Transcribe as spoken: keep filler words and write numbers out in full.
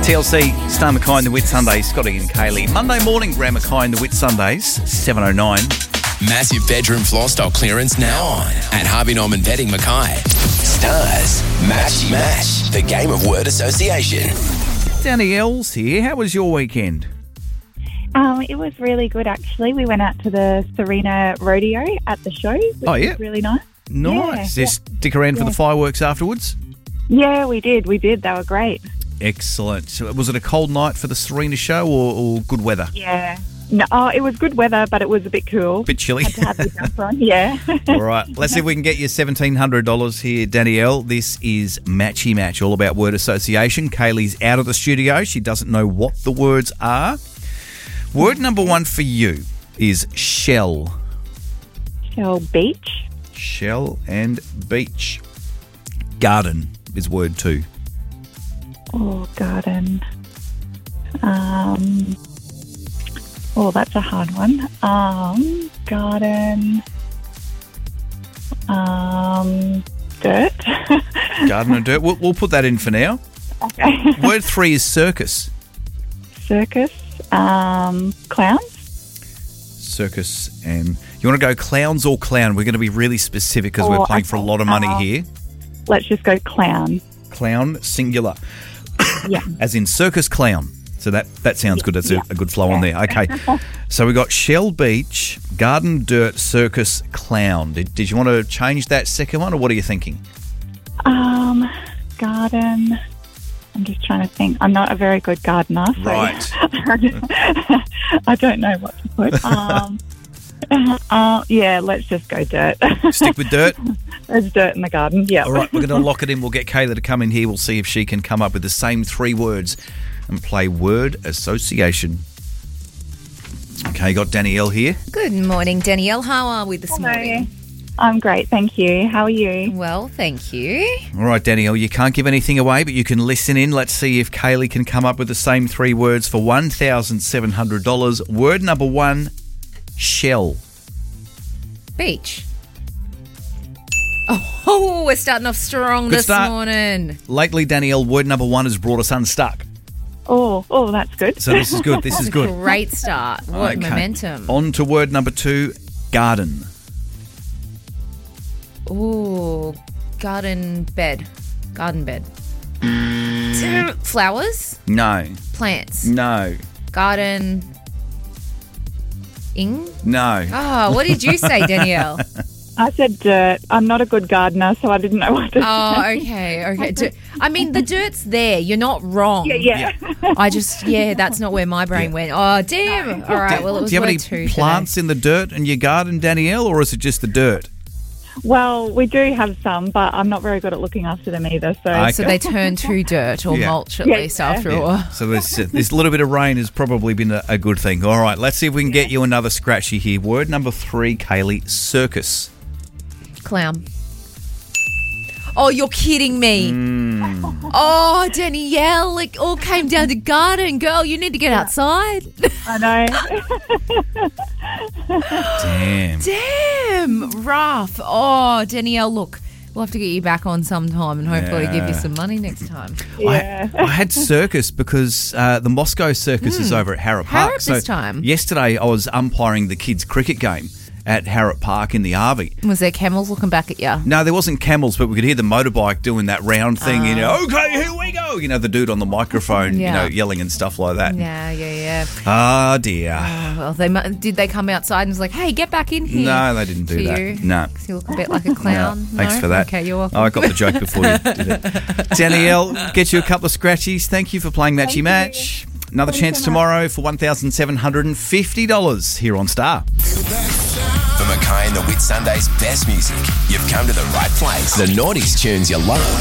T L C, Star Mackay and the Whit Sundays, Scotty and Kaylee. Monday morning, Graham Mackay and the Whit Sundays, seven oh nine. Massive bedroom floor style clearance now on at Harvey Norman Bedding Mackay. Stars, Matchy Match, the game of word association. Danielle's here. How was your weekend? Um, it was really good, actually. We went out to the Serena Rodeo at the show, which Oh, yeah. was really nice. Nice. Yeah. Just stick around for Yeah. the fireworks afterwards? Yeah, we did. We did. They were great. Excellent. So was it a cold night for the Serena show or, or good weather? Yeah. No, oh, it was good weather, but it was a bit cool. Bit chilly. Had to have the jumper on. Yeah. All right. Let's see if we can get you seventeen hundred dollars here, Danielle. This is Matchy Match, all about word association. Kaylee's out of the studio. She doesn't know what the words are. Word number one for you is shell. Shell Beach. Shell and beach. Garden is word two. Oh, garden. Um. Oh, that's a hard one. Um, garden. Um, dirt. Garden and dirt. We'll, we'll put that in for now. Okay. Word three is circus. Circus. Um, clowns. Circus and... You want to go clowns or clown? We're going to be really specific because we're Oh, playing for a lot of money uh, here. Let's just go clown. Clown, singular. Yeah. As in circus clown. So that, that sounds good. That's Yeah. a, a good flow on there. Okay. So we got Shell Beach, Garden, Dirt, Circus, Clown. Did, did you want to change that second one or what are you thinking? Um, garden. I'm just trying to think. I'm not a very good gardener. So Right. I don't know what to put. Um, uh, yeah, let's just go dirt. Stick with dirt? There's dirt in the garden. Yeah. All right, we're going to lock it in. We'll get Kayla to come in here. We'll see if she can come up with the same three words and play word association. Okay, you got Danielle here. Good morning, Danielle. How are we this Hello. morning? I'm great, thank you. How are you? Well, thank you. All right, Danielle, you can't give anything away, but you can listen in. Let's see if Kaylee can come up with the same three words for one thousand seven hundred dollars. Word number one, shell. Beach. Oh, we're starting off strong Good this start. morning. Lately, Danielle, word number one has brought us unstuck. Oh, oh, that's good. So this is good. This is good. Great start. What Okay. momentum. On to word number two, garden. Ooh, garden bed. Garden bed. Flowers. No. Plants. No. Garden. Ing. No. Oh, what did you say, Danielle? I said dirt. I'm not a good gardener, so I didn't know what to Oh, say. okay, okay. D- I mean, the dirt's there. You're not wrong. Yeah, yeah. I just, yeah, that's not where my brain went. Oh, damn. All right, well, it was Do you have word any two plants in the dirt in your garden, Danielle, or is it just the dirt? Well, we do have some, but I'm not very good at looking after them either. So, Okay. So they turn to dirt or Yeah. mulch at Yeah, least yeah. after a while. So this, this little bit of rain has probably been a, a good thing. All right, let's see if we can get you another scratchy here. Word number three, Kaylee, circus. Clown. Oh, you're kidding me. Mm. Oh, Danielle, it all came down to garden. Girl, you need to get outside. I know. Damn. Damn, rough. Oh, Danielle, look, we'll have to get you back on sometime and hopefully give you Yeah. some money next time. Yeah. I, I had circus because uh, the Moscow Circus is over at Harrop Park. Harrop this time. Yesterday I was umpiring the kids' cricket game at Harrop Park in the R V. Was there camels looking back at you? No, there wasn't camels, but we could hear the motorbike doing that round thing, you know, okay, here we go. You know, the dude on the microphone, Yeah. you know, yelling and stuff like that. Yeah, yeah, yeah. Ah, dear. Oh, well, they mu- did they come outside and was like, hey, get back in here? No, they didn't do To that. you? No. 'Cause you look a bit like a clown. No, thanks No? for that. Okay, you're welcome. Oh, I got the joke before you did it. Danielle, get you a couple of scratchies. Thank you for playing Matchy you. Match. Another Thanks chance so much. tomorrow for one thousand seven hundred fifty dollars here on Star. For Mackay and the Whit Sundays' best music, you've come to the right place. The Naughties tunes you love